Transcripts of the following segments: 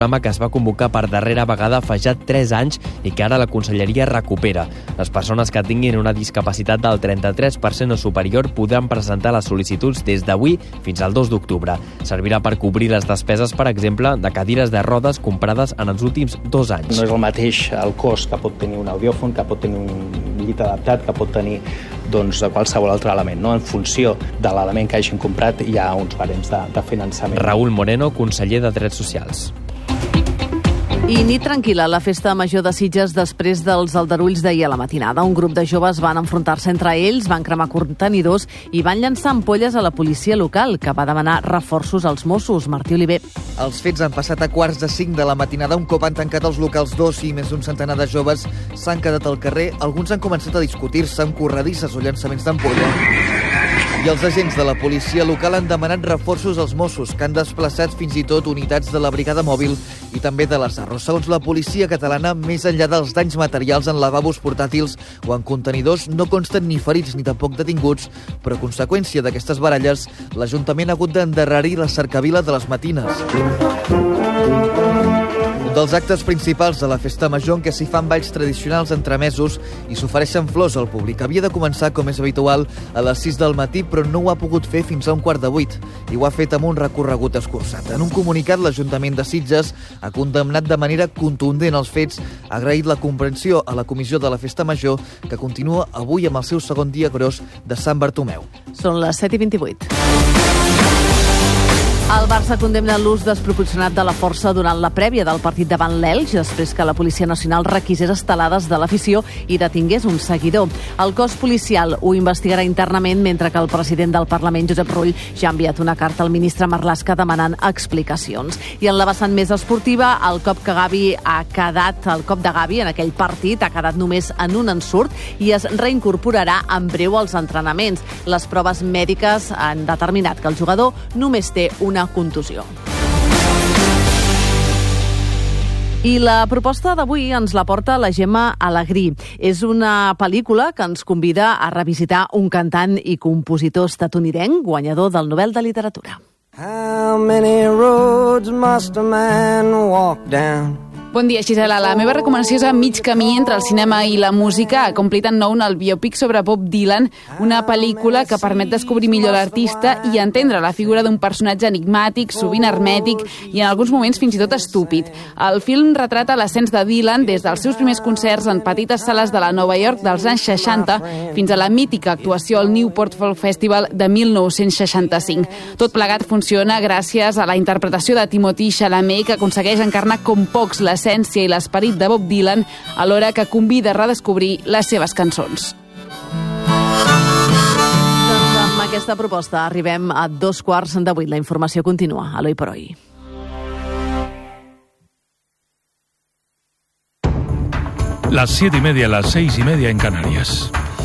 programa que es va convocar per darrera vegada fa ja 3 anys i que ara la Conselleria recupera. Les persones que tinguin una discapacitat del 33% o superior podran presentar les sol·licituds des d'avui fins al 2 d'octubre. Servirà per cobrir les despeses, per exemple, de cadires de rodes comprades en els últims 2 anys. No és el mateix el cost que pot tenir un audiòfon, que pot tenir un llit adaptat, que pot tenir qualsevol altre element. No? En funció de l'element que hagin comprat hi ha uns barems de finançament. Raúl Moreno, conseller de Drets Socials. I nit tranquil·la a la festa major de Sitges després dels aldarulls d'ahir a la matinada. Un grup de joves van enfrontar-se entre ells, van cremar contenidors i van llançar ampolles a la policia local, que va demanar reforços als Mossos. Martí Oliver. Els fets han passat a 4:45 de la matinada. Un cop han tancat els locals 2 i més d'un centenar de joves s'han quedat al carrer. Alguns han començat a discutir-se amb corredisses o llançaments d'ampolla. I els agents de la policia local han demanat reforços als Mossos, que han desplaçat fins i tot unitats de la brigada mòbil i també de les Arros. Segons la policia catalana, més enllà dels danys materials en lavabos portàtils o en contenidors, no consten ni ferits ni tampoc detinguts, però a conseqüència d'aquestes baralles, l'Ajuntament ha hagut d'endarrerir la cercavila de les matines. Un dels actes principals de la festa major en què s'hi fan balls tradicionals entremesos i s'ofereixen flors al públic. Havia de començar, com és habitual, a les 6 del matí, però no ho ha pogut fer fins a 7:15, i ho ha fet amb un recorregut escurçat. En un comunicat, l'Ajuntament de Sitges ha condemnat de manera contundent els fets, ha agraït la comprensió a la comissió de la festa major, que continua avui amb el seu segon dia gros de Sant Bartomeu. Són les 7:28. El Barça condemna l'ús desproporcionat de la força durant la prèvia del partit davant l'Elx, després que la Policia Nacional requisés estelades de l'afició i detingués un seguidor. El cos policial ho investigarà internament, mentre que el president del Parlament, Josep Rull, ja ha enviat una carta al ministre Marlaska demanant explicacions. I en la vessant més esportiva, el cop de Gavi en aquell partit ha quedat només en un ensurt i es reincorporarà en breu als entrenaments. Les proves mèdiques han determinat que el jugador només té una contusió. I la proposta d'avui ens la porta la Gemma Alegrí. És una pel·lícula que ens convida a revisitar un cantant i compositor estatunidenc, guanyador del Nobel de Literatura. How many roads must a man walk down? Bon dia, Gisela. La meva recomanació és a mig camí entre el cinema i la música. A Complete Unknown, el biòpic sobre Bob Dylan, una pel·lícula que permet descobrir millor l'artista i entendre la figura d'un personatge enigmàtic, sovint hermètic i en alguns moments fins i tot estúpid. El film retrata l'ascens de Dylan des dels seus primers concerts en petites sales de la Nova York dels anys 60 fins a la mítica actuació al Newport Folk Festival de 1965. Tot plegat funciona gràcies a la interpretació de Timothée Chalamet, que aconsegueix encarnar com pocs l'essència i l'esperit de Bob Dylan, alhora que convida a redescobrir les seves cançons. Doncs amb aquesta proposta arribem a 2:15. La informació continua a l'Hoy por Hoy. Las 7:30, las 6:30 en Canarias.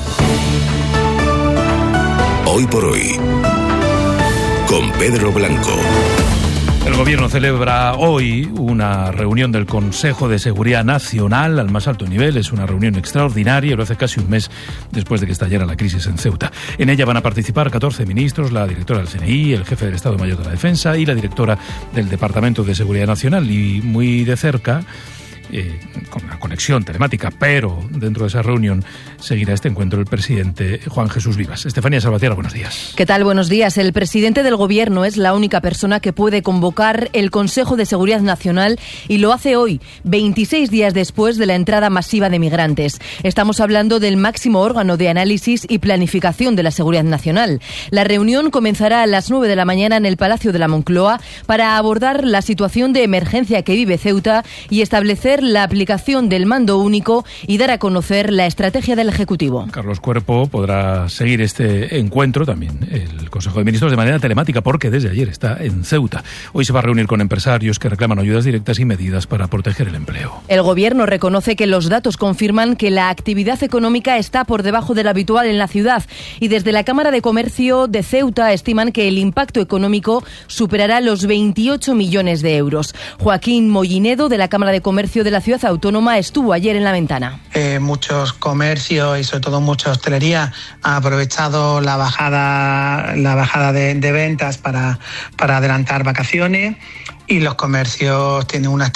Hoy por Hoy, con Pedro Blanco. El Gobierno celebra hoy una reunión del Consejo de Seguridad Nacional al más alto nivel. Es una reunión extraordinaria, lo hace casi un mes después de que estallara la crisis en Ceuta. En ella van a participar 14 ministros, la directora del CNI, el jefe del Estado Mayor de la Defensa y la directora del Departamento de Seguridad Nacional. Y muy de cerca, con una conexión telemática, pero dentro de esa reunión seguirá este encuentro el presidente Juan Jesús Vivas. Estefanía Salvatierra, buenos días. ¿Qué tal? Buenos días. El presidente del Gobierno es la única persona que puede convocar el Consejo de Seguridad Nacional y lo hace hoy, 26 días después de la entrada masiva de migrantes. Estamos hablando del máximo órgano de análisis y planificación de la seguridad nacional. La reunión comenzará a las 9 de la mañana en el Palacio de la Moncloa para abordar la situación de emergencia que vive Ceuta y establecer la aplicación del mando único y dar a conocer la estrategia del Ejecutivo. Carlos Cuerpo podrá seguir este encuentro, también el Consejo de Ministros, de manera telemática, porque desde ayer está en Ceuta. Hoy se va a reunir con empresarios que reclaman ayudas directas y medidas para proteger el empleo. El Gobierno reconoce que los datos confirman que la actividad económica está por debajo de la habitual en la ciudad y desde la Cámara de Comercio de Ceuta estiman que el impacto económico superará los 28 millones de euros. Joaquín Mollinedo, de la Cámara de Comercio de la Ciudad Autónoma, estuvo ayer en La Ventana. Muchos comercios y sobre todo mucha hostelería ha aprovechado la bajada de ventas para adelantar vacaciones. y los comercios tienen unas